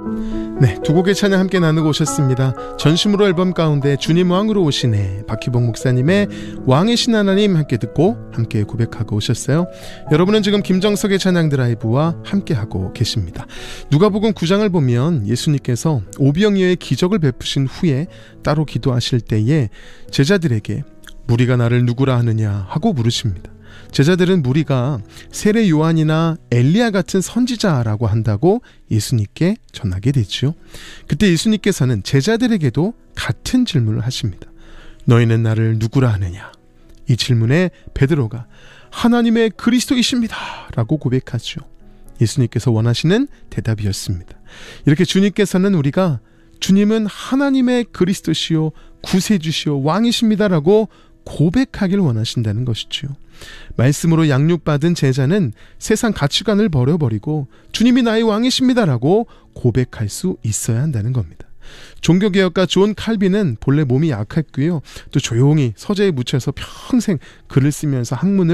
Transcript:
네, 두 곡의 찬양 함께 나누고 오셨습니다. 전심으로 앨범 가운데 주님 왕으로 오시네, 박희봉 목사님의 왕의 신 하나님 함께 듣고 함께 고백하고 오셨어요. 여러분은 지금 김정석의 찬양 드라이브와 함께하고 계십니다. 누가복음 9장을 보면 예수님께서 오병이어의 기적을 베푸신 후에 따로 기도하실 때에 제자들에게 무리가 나를 누구라 하느냐 하고 물으십니다. 제자들은 무리가 세례 요한이나 엘리야 같은 선지자라고 한다고 예수님께 전하게 되죠. 그때 예수님께서는 제자들에게도 같은 질문을 하십니다. 너희는 나를 누구라 하느냐? 이 질문에 베드로가 하나님의 그리스도이십니다 라고 고백하죠. 예수님께서 원하시는 대답이었습니다. 이렇게 주님께서는 우리가 주님은 하나님의 그리스도시요 구세주시요 왕이십니다 라고 고백하길 원하신다는 것이죠. 말씀으로 양육받은 제자는 세상 가치관을 버려버리고 주님이 나의 왕이십니다라고 고백할 수 있어야 한다는 겁니다. 종교개혁가 존 칼빈은 본래 몸이 약했고요, 또 조용히 서재에 묻혀서 평생 글을 쓰면서 학문을